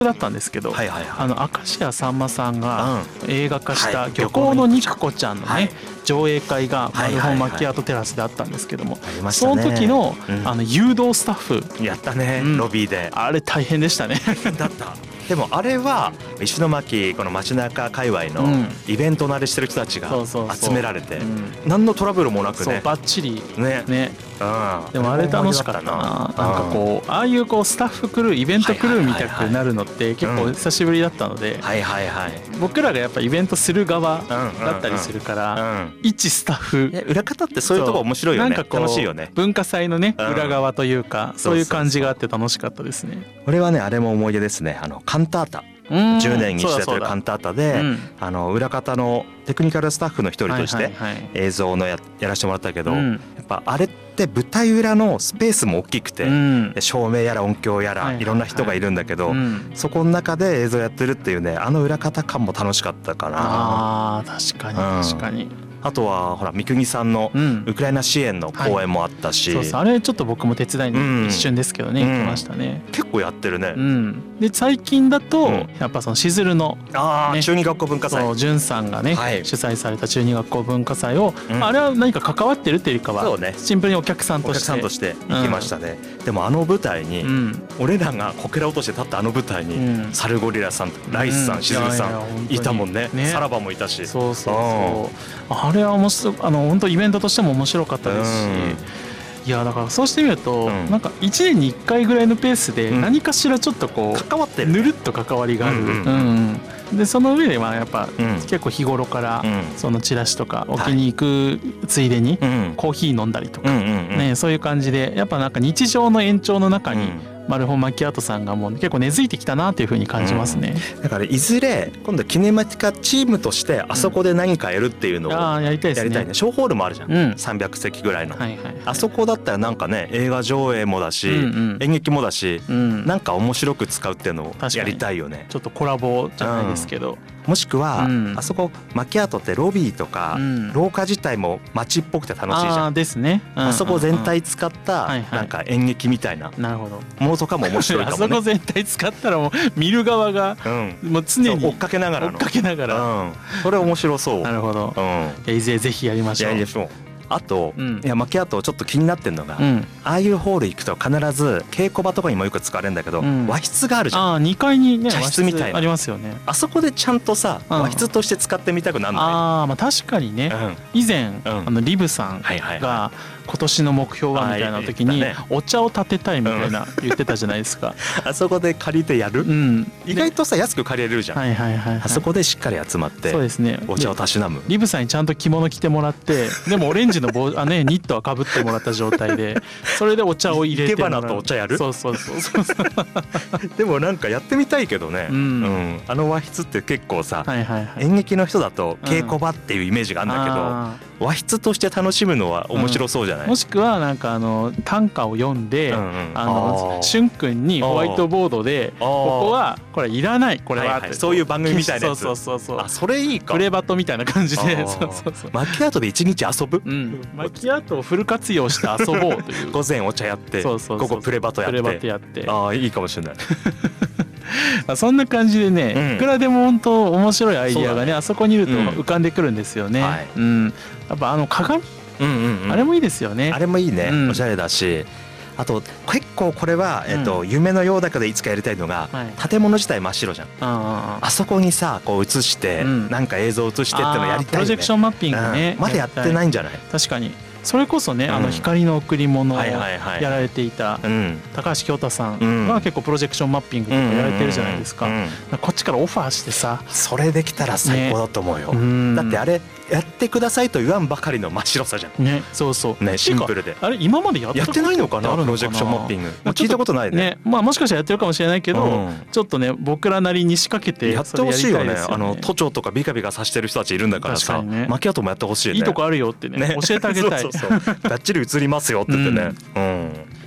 だったんですけど、 はいはいはい、 明石家さんまさんが映画化した漁港の肉子ちゃんのね、上映会がマルホンマキアートテラスであったんですけども、その時の誘導スタッフやったね、ロビーで。 あれ大変でしたね。 だったでもあれは石巻この街中界隈のイベント慣れしてる人たちが集められて何のトラブルもなくね、 バッチリね、 でもあれ楽しかったな。なんかこうああいうこうスタッフクルーイベントクルーみたくなるのって結構久しぶりだったので、僕らがやっぱイベントする側だったりするから、一スタッフ裏方ってそういうとこ面白いよね。楽しいよね。 文化祭のね裏側というか、そういう感じがあって楽しかったですね。 俺はねあれも思い出ですね。カンタータ10年に一度やってるカンタータで、裏方のテクニカルスタッフの一人として映像のやらせてもらったけど、やっぱあれって舞台裏のスペースも大きくて、照明やら音響やらいろんな人がいるんだけど、そこの中で映像やってるっていうね、裏方感も楽しかったかな。 確かに確かに。 あとはほら三國さんのウクライナ支援の公演もあったし、 あれちょっと僕も手伝いに一瞬ですけどね、行きましたね。 結構やってるね。 で最近だとやっぱそのしずるの中二学校文化祭、 じゅんさんがね主催された中二学校文化祭を、あれは何か関わってるっていうよりかはシンプルにお客さんとして行きましたね。でも舞台に俺らがこけら落として立った舞台にサルゴリラさん、ライスさん、しずるさんいたもんね。さらばもいたし、あれは面白い。本当イベントとしても面白かったですし、いやだからそうしてみると、なんか1年に1回ぐらいのペースで何かしらちょっとこう関わってる、 ぬるっと関わりがある。でその上ではやっぱ結構日頃からそのチラシとか置きに行くついでにコーヒー飲んだりとかね、そういう感じでやっぱなんか日常の延長の中にマルホンマキアートさんがもう結構根付いてきたなというふうに感じますね。 だからいずれ今度キネマティカチームとしてあそこで何かやるっていうのをやりたいね。ショーホールもあるじゃん、300席ぐらいの、あそこだったらなんかね映画上映もだし、演劇もだし、なんか面白く使うっていうのをやりたいよね。 ちょっとコラボじゃないですけど、 もしくは、あそこマキアートってロビーとか、廊下自体も街っぽくて楽しいじゃん。 ですね。 あそこ全体使ったなんか演劇みたいなものとかも面白いかもね。 あそこ全体使ったらもう見る側がもう常に追っかけながらそれ面白そう。 なるほど。いずれぜひやりましょう。 あと、いやマキアートちょっと気になってるのが、ああいうホール行くと必ず稽古場とかにもよく使われるんだけど、和室があるじゃん。 2階にね茶室みたいなありますよね。 あそこでちゃんとさ和室として使ってみたくなるのね。 確かにね。以前リブさんが今年の目標はみたいな時にお茶を立てたいみたいな言ってたじゃないですか。 あそこで借りてやる、意外とさ安く借りれるじゃん。あそこでしっかり集まってお茶をたしなむ。 リブさんにちゃんと着物着てもらって、でもオレンジのニットはかぶってもらった状態で、それでお茶を入れて生け花とお茶やる。 そうでもなんかやってみたいけどね。和室って結構さ演劇の人だと稽古場っていうイメージがあるんだけど、和室として楽しむのは面白そうじゃない。 もしくはなんか短歌を読んでしゅんくんにホワイトボードでここはこれいらない、これはそういう番組みたいなやつ。それいいか。 プレバトみたいな感じでマキアートで一日遊ぶ、 マキアートをフル活用して遊ぼうという。 午前お茶やって午後プレバトやっていいかもしれない。 そんな感じでね、いくらでも本当面白いアイディアがねあそこにいると浮かんでくるんですよね。やっぱ鏡、あれもいいですよね。 あれもいいね、おしゃれだし、あと結構これは夢のようだけどいつかやりたいのが、建物自体真っ白じゃん。あそこにさこう映してなんか映像映してってのやりたいよね。 プロジェクションマッピングねまだやってないんじゃない。 確かにそれこそね、光の贈り物をやられていた高橋京太さんが結構プロジェクションマッピングとかやられてるじゃないですか。こっちからオファーしてさ、 それできたら最高だと思うよ。だってあれやってくださいと言わんばかりの真っ白さじゃんね。シンプルで。あれ今までやってないのかなプロジェクションマッピング。聞いたことないね。もしかしたらやってるかもしれないけど、ちょっとね僕らなりに仕掛けてやってほしいよね。都庁とかビカビカさしてる人たちいるんだからさ、マキアートもやってほしいね。 いいとこあるよってね教えてあげたい。 バッチリ映りますよって言ってね。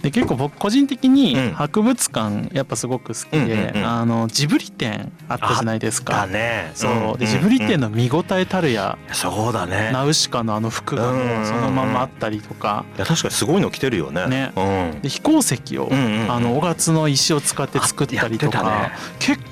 で結構僕個人的に博物館やっぱすごく好きで、ジブリ展あったじゃないですか。 だね。 そうでジブリ展の見応えたるや、 そうだね。 ナウシカの服がもうそのままあったりとか、 いや確かにすごいの着てるよね。 ね。で飛行石を雄勝の石を使って作ったりとか、結